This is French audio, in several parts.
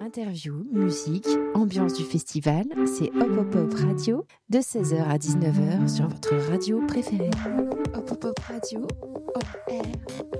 Interview, musique, ambiance du festival, c'est Hop Hop Hop Radio de 16h à 19h sur votre radio préférée. Hop Hop Hop Radio, on air.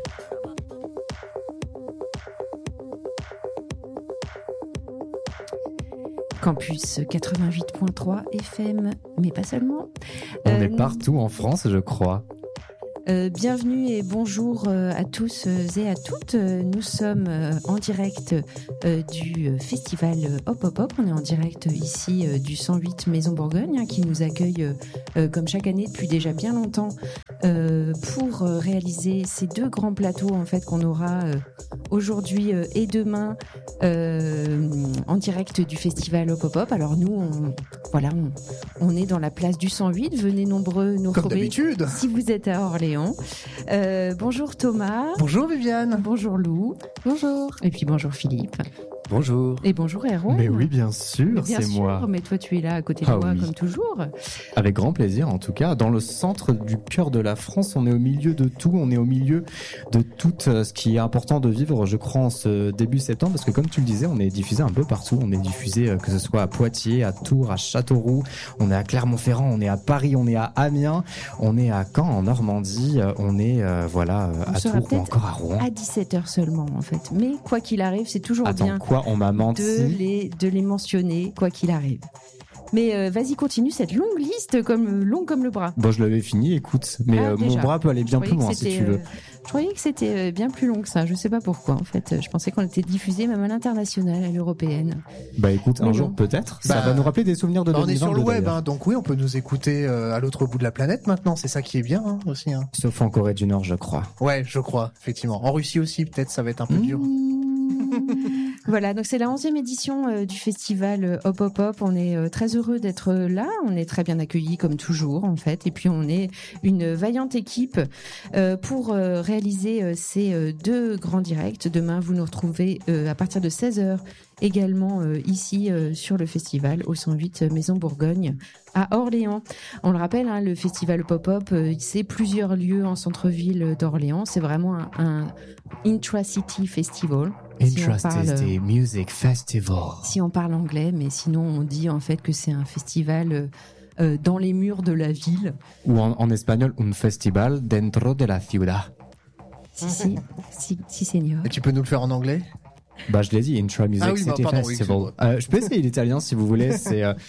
Campus 88.3 FM, mais pas seulement. On est partout en France, je crois. Bienvenue et bonjour à tous et à toutes. Nous sommes en direct du festival Hop Hop Hop. On est en direct ici du 108 Maison Bourgogne qui nous accueille comme chaque année depuis déjà bien longtemps pour réaliser ces deux grands plateaux en fait qu'on aura aujourd'hui et demain en direct du festival Hop Hop Hop. Alors nous, on est dans la place du 108. Venez nombreux nous retrouver. Comme d'habitude. Si vous êtes à Orléans. Bonjour Thomas. Bonjour Viviane. Bonjour Lou. Bonjour. Et puis bonjour Philippe. Bonjour. Et bonjour Erwan. Mais oui, bien sûr, c'est moi. Mais toi, tu es là à côté de moi, oui. comme toujours. Avec grand plaisir, en tout cas. Dans le centre du cœur de la France, on est au milieu de tout. On est au milieu de tout ce qui est important de vivre, je crois, en ce début septembre. Parce que comme tu le disais, on est diffusé un peu partout. On est diffusé, que ce soit à Poitiers, à Tours, à Châteauroux. On est à Clermont-Ferrand, on est à Paris, on est à Amiens. On est à Caen, en Normandie. On est, à Tours ou encore à Rouen. À 17h seulement, en fait. Mais quoi qu'il arrive, c'est toujours bien. Attends, quoi? On m'a menti. De les mentionner, quoi qu'il arrive. Mais vas-y, continue cette longue liste, long comme le bras. Bon, je l'avais fini, écoute. Mais mon bras peut aller bien plus loin, si tu veux. Je croyais que c'était bien plus long que ça. Je sais pas pourquoi, en fait. Je pensais qu'on était diffusé même à l'international, à l'européenne. Bah écoute, un jour peut-être. Ça va nous rappeler des souvenirs de 2022. On est sur le web, donc oui, on peut nous écouter à l'autre bout de la planète maintenant. C'est ça qui est bien aussi. Sauf en Corée du Nord, je crois. Ouais, je crois, effectivement. En Russie aussi, peut-être, ça va être un peu dur. Voilà, donc c'est la 11e édition du festival Hop Hop Hop. On est très heureux d'être là. On est très bien accueillis comme toujours en fait. Et puis on est une vaillante équipe pour réaliser ces deux grands directs. Demain, vous nous retrouvez à partir de 16h également ici sur le festival au 108 Maison Bourgogne à Orléans. On le rappelle, le festival Pop-Up, c'est plusieurs lieux en centre-ville d'Orléans. C'est vraiment un intra-city festival. Intra-City Music Festival. Si on parle anglais, mais sinon on dit en fait que c'est un festival dans les murs de la ville. Ou en espagnol, un festival dentro de la ciudad. Si, señor. Et tu peux nous le faire en anglais? Bah, je l'ai dit, Intra Music City Festival. Je peux essayer l'italien si vous voulez. C'est un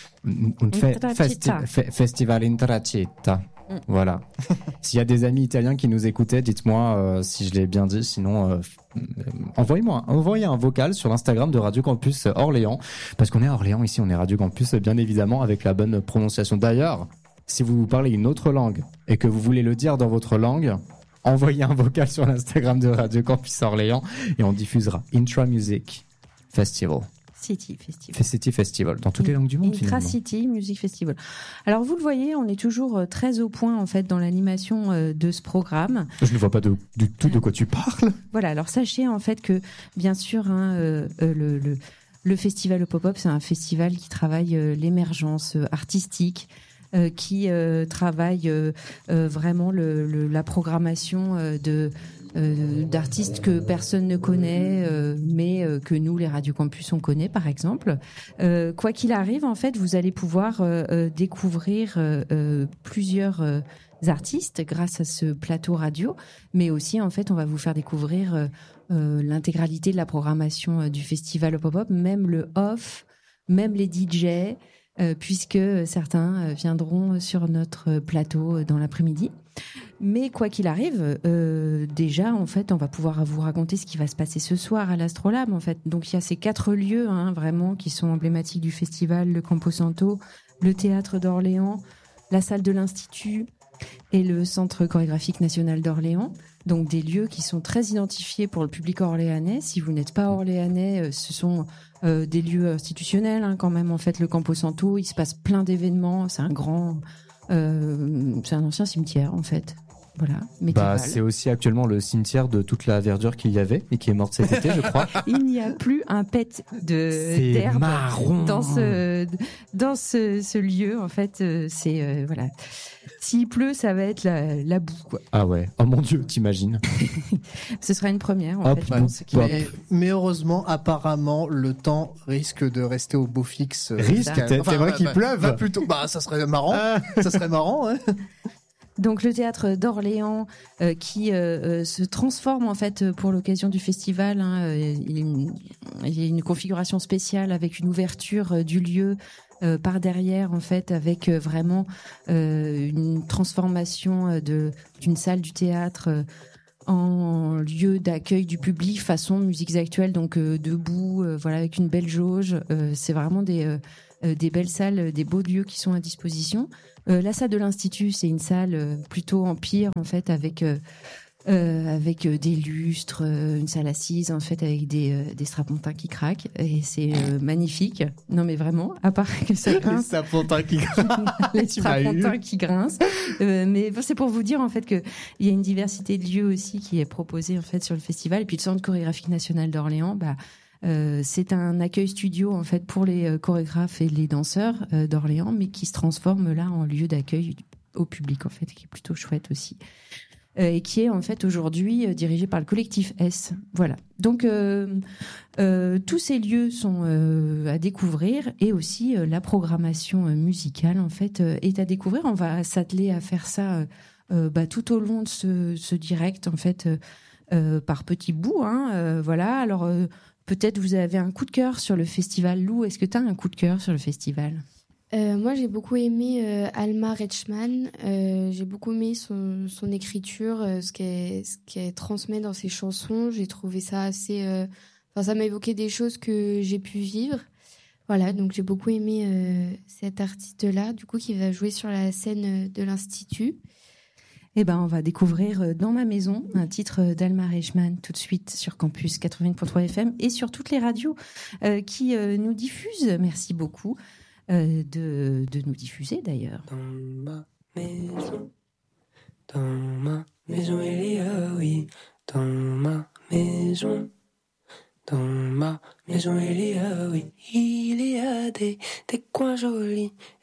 festival Intracita. Voilà. S'il y a des amis italiens qui nous écoutaient, dites-moi si je l'ai bien dit. Sinon, envoyez un vocal sur l'Instagram de Radio Campus Orléans. Parce qu'on est à Orléans ici, on est Radio Campus, bien évidemment, avec la bonne prononciation. D'ailleurs, si vous parlez une autre langue et que vous voulez le dire dans votre langue, envoyez un vocal sur l'Instagram de Radio Campus Orléans et on diffusera Intra Music Festival. City Festival, dans toutes les langues du monde finalement. Intra-City Music Festival. Alors vous le voyez, on est toujours très au point en fait dans l'animation de ce programme. Je ne vois pas du tout de quoi tu parles. Voilà, alors sachez en fait que bien sûr le festival Pop-Up, c'est un festival qui travaille l'émergence artistique, qui travaille vraiment la programmation d'artistes que personne ne connaît, mais que nous, les Radio Campus, on connaît, par exemple. Quoi qu'il arrive, en fait, vous allez pouvoir découvrir plusieurs artistes grâce à ce plateau radio, mais aussi, en fait, on va vous faire découvrir l'intégralité de la programmation du festival Pop-Up, même le off, même les DJ, puisque certains viendront sur notre plateau dans l'après-midi. Mais quoi qu'il arrive, déjà, en fait, on va pouvoir vous raconter ce qui va se passer ce soir à l'Astrolabe, en fait. Donc, il y a ces 4 lieux, vraiment, qui sont emblématiques du festival, le Campo Santo, le Théâtre d'Orléans, la salle de l'Institut et le Centre chorégraphique national d'Orléans. Donc, des lieux qui sont très identifiés pour le public orléanais. Si vous n'êtes pas orléanais, ce sont des lieux institutionnels, quand même. En fait, le Campo Santo, il se passe plein d'événements. C'est un ancien cimetière, en fait. Voilà, médiéval. C'est aussi actuellement le cimetière de toute la verdure qu'il y avait et qui est morte cet été, je crois. Il n'y a plus un pet d'herbe marron dans ce lieu. En fait, c'est voilà. S'il pleut, ça va être la boue, quoi. Ah ouais. Oh mon Dieu, t'imagines? Ce sera une première, en fait, je pense. Mais heureusement, apparemment, le temps risque de rester au beau fixe. T'es vrai qu'il pleuve. Plutôt. Ça serait marrant. Ça serait marrant, hein. Donc le théâtre d'Orléans qui se transforme en fait pour l'occasion du festival. Il y a une configuration spéciale avec une ouverture du lieu par derrière en fait, avec vraiment une transformation d'une salle du théâtre en lieu d'accueil du public façon musiques actuelles, donc debout, voilà, avec une belle jauge. C'est vraiment des belles salles, des beaux lieux qui sont à disposition. La salle de l'Institut, c'est une salle plutôt empire en fait, avec des lustres, une salle assise en fait avec des strapontins qui craquent, et c'est magnifique. Non mais vraiment, à part que ça grince. Les strapontins qui grincent. Les strapontins qui grincent. Mais c'est pour vous dire en fait que il y a une diversité de lieux aussi qui est proposée en fait sur le festival. Et puis le Centre chorégraphique national d'Orléans, c'est un accueil studio en fait pour les chorégraphes et les danseurs d'Orléans, mais qui se transforme là en lieu d'accueil au public en fait, qui est plutôt chouette aussi. Et qui est en fait aujourd'hui dirigé par le collectif S. Voilà. Donc tous ces lieux sont à découvrir, et aussi la programmation musicale en fait est à découvrir. On va s'atteler à faire ça tout au long de ce direct en fait, par petits bouts. Voilà. Alors peut-être vous avez un coup de cœur sur le festival. Lou, est-ce que tu as un coup de cœur sur le festival ? Moi, j'ai beaucoup aimé Alma Reichmann. J'ai beaucoup aimé son écriture, ce qu'elle transmet dans ses chansons. J'ai trouvé ça assez... ça m'a évoqué des choses que j'ai pu vivre. Voilà, donc j'ai beaucoup aimé cet artiste-là, du coup, qui va jouer sur la scène de l'Institut. On va découvrir Dans ma maison, un titre d'Alma Reichmann, tout de suite sur Campus 80.3 FM et sur toutes les radios qui nous diffusent. Merci beaucoup. De nous diffuser d'ailleurs. Dans ma maison il y a, oui, dans ma maison il y a, oui, il y a des coins jolis